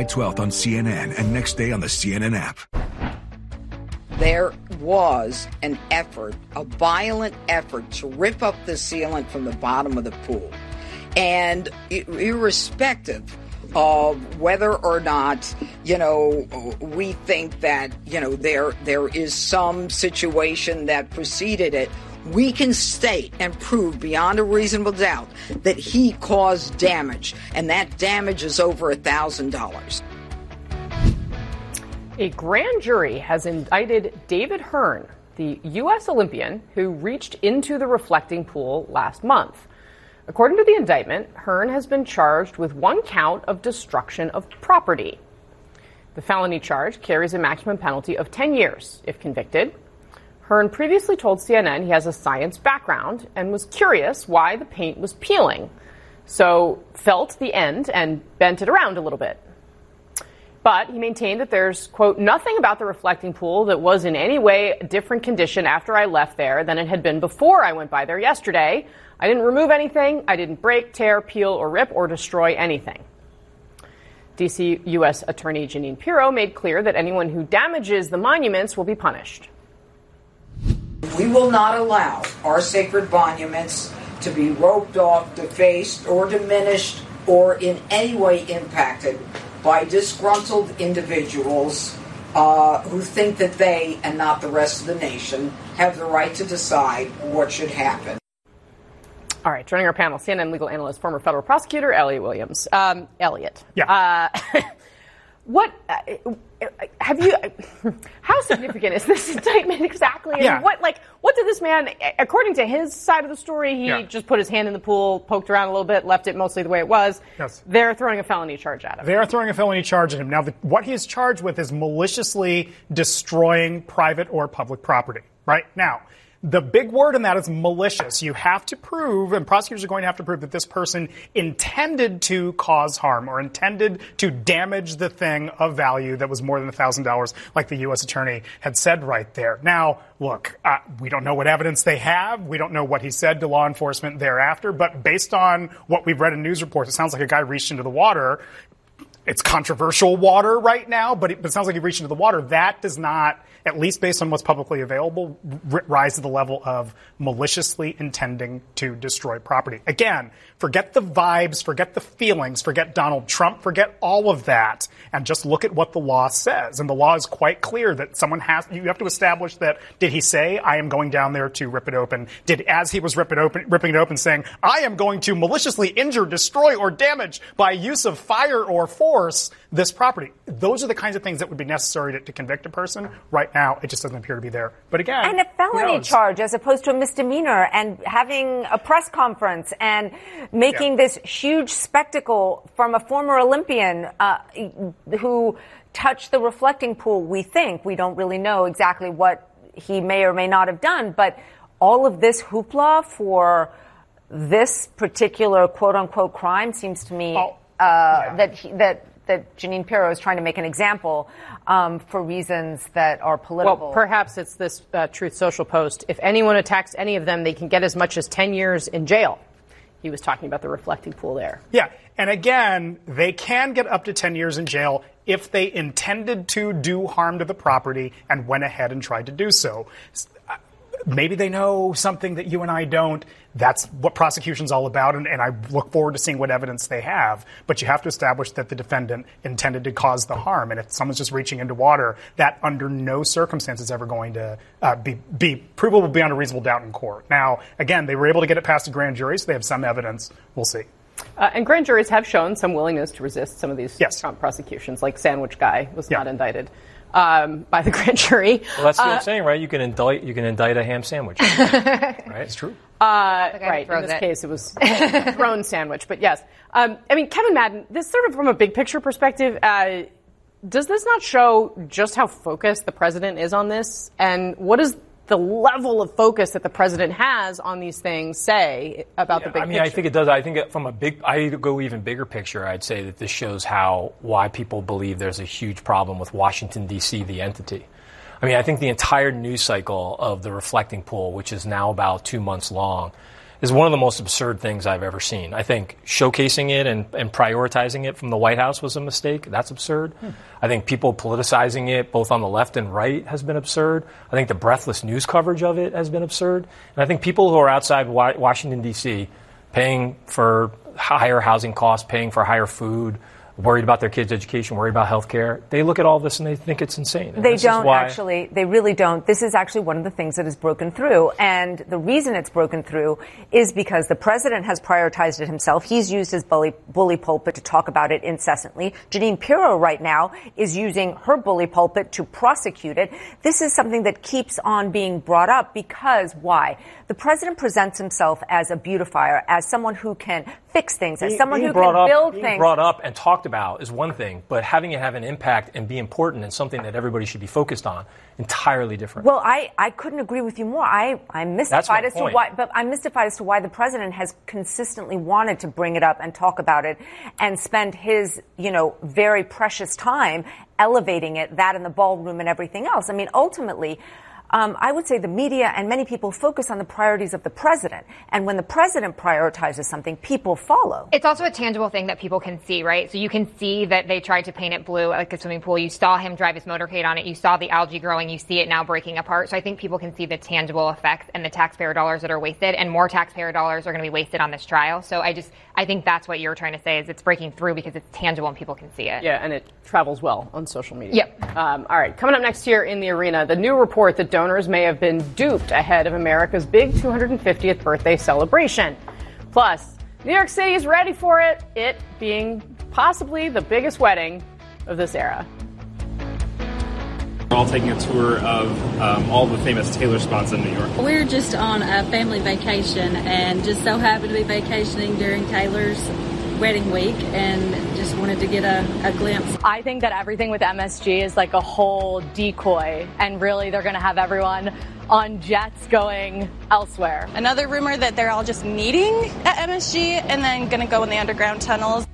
July 12th on CNN and next day on the CNN app. There was an effort, a violent effort to rip up the sealant from the bottom of the pool. And irrespective of whether or not, we think that, there is some situation that preceded it, we can state and prove beyond a reasonable doubt that he caused damage, and that damage is over $1,000. A grand jury has indicted David Hearn, the U.S. Olympian who reached into the reflecting pool last month. According to the indictment, Hearn has been charged with one count of destruction of property. The felony charge carries a maximum penalty of 10 years if convicted. Hearn previously told CNN he has a science background and was curious why the paint was peeling, so felt the end and bent it around a little bit. But he maintained that there's, quote, nothing about the reflecting pool that was in any way a different condition after I left there than it had been before I went by there yesterday. I didn't remove anything. I didn't break, tear, peel, or rip, or destroy anything. D.C. U.S. Attorney Jeanine Pirro made clear that anyone who damages the monuments will be punished. We will not allow our sacred monuments to be roped off, defaced, or diminished, or in any way impacted by disgruntled individuals who think that they, and not the rest of the nation, have the right to decide what should happen. All right, joining our panel, CNN legal analyst, former federal prosecutor, Elliot Williams. Elliot. Yeah. What have you? How significant is this indictment exactly? And yeah. What did this man? According to his side of the story, he just put his hand in the pool, poked around a little bit, left it mostly the way it was. Yes. They're throwing a felony charge at him. They are throwing a felony charge at him. Now, what he is charged with is maliciously destroying private or public property. Right now. The big word in that is malicious. You have to prove, and prosecutors are going to have to prove, that this person intended to cause harm or intended to damage the thing of value that was more than $1,000, like the U.S. attorney had said right there. Now, look, we don't know what evidence they have. We don't know what he said to law enforcement thereafter. But based on what we've read in news reports, it sounds like a guy reached into the water. It's controversial water right now, but it sounds like he reached into the water. That does not, at least based on what's publicly available, rise to the level of maliciously intending to destroy property. Again, forget the vibes, forget the feelings, forget Donald Trump, forget all of that, and just look at what the law says. And the law is quite clear that you have to establish that, did he say, I am going down there to rip it open? As he was ripping it open, saying, I am going to maliciously injure, destroy, or damage by use of fire or force this property. Those are the kinds of things that would be necessary to convict a person. Right now, it just doesn't appear to be there. But again, and a felony charge as opposed to a misdemeanor, and having a press conference and making this huge spectacle from a former Olympian who touched the reflecting pool. We don't really know exactly what he may or may not have done, but all of this hoopla for this particular quote unquote crime seems to me that Jeanine Pirro is trying to make an example for reasons that are political. Well, perhaps it's this Truth Social post. If anyone attacks any of them, they can get as much as 10 years in jail. He was talking about the reflecting pool there. Yeah. And again, they can get up to 10 years in jail if they intended to do harm to the property and went ahead and tried to do so. Maybe they know something that you and I don't. That's what prosecution's all about, and I look forward to seeing what evidence they have. But you have to establish that the defendant intended to cause the harm. And if someone's just reaching into water, that under no circumstance is ever going to be provable beyond a reasonable doubt in court. Now, again, they were able to get it past a grand jury, so they have some evidence. We'll see. And grand juries have shown some willingness to resist some of these Trump prosecutions, like Sandwich Guy was not indicted by the grand jury. Well, that's what I'm saying, right? You can indict a ham sandwich. Right? It's true. Right. In this case, it was a thrown sandwich. But yes. I mean, Kevin Madden, this sort of from a big picture perspective, does this not show just how focused the president is on this? And what does the level of focus that the president has on these things say about the big picture? I think it does. I think I go even bigger picture. I'd say that this shows why people believe there's a huge problem with Washington, D.C., the entity. I think the entire news cycle of the reflecting pool, which is now about 2 months long, is one of the most absurd things I've ever seen. I think showcasing it and prioritizing it from the White House was a mistake. That's absurd. I think people politicizing it, both on the left and right, has been absurd. I think the breathless news coverage of it has been absurd. And I think people who are outside Washington, D.C., paying for higher housing costs, paying for higher food, worried about their kids' education, worried about health care, they look at all this and they think it's insane. And they don't actually. They really don't. This is actually one of the things that has broken through. And the reason it's broken through is because the president has prioritized it himself. He's used his bully pulpit to talk about it incessantly. Jeanine Pirro right now is using her bully pulpit to prosecute it. This is something that keeps on being brought up because why? The president presents himself as a beautifier, as someone who can fix things, as someone who can build things. Being brought up and talked about is one thing, but having it have an impact and be important and something that everybody should be focused on, entirely different. Well, I couldn't agree with you more. I'm mystified as to why, but I'm mystified as to why the president has consistently wanted to bring it up and talk about it and spend his, very precious time elevating it, that in the ballroom and everything else. I mean, ultimately, I would say the media and many people focus on the priorities of the president. And when the president prioritizes something, people follow. It's also a tangible thing that people can see, right? So you can see that they tried to paint it blue like a swimming pool. You saw him drive his motorcade on it. You saw the algae growing. You see it now breaking apart. So I think people can see the tangible effects and the taxpayer dollars that are wasted, and more taxpayer dollars are going to be wasted on this trial. So I think that's what you're trying to say is it's breaking through because it's tangible and people can see it. Yeah, and it travels well on social media. Yep. All right, coming up next year in the arena, the new report that donors may have been duped ahead of America's big 250th birthday celebration. Plus, New York City is ready for it being possibly the biggest wedding of this era. We're all taking a tour of all the famous Taylor spots in New York. We're just on a family vacation and just so happy to be vacationing during Taylor's wedding week and just wanted to get a glimpse. I think that everything with MSG is like a whole decoy, and really they're going to have everyone on jets going elsewhere. Another rumor that they're all just meeting at MSG and then going to go in the underground tunnels.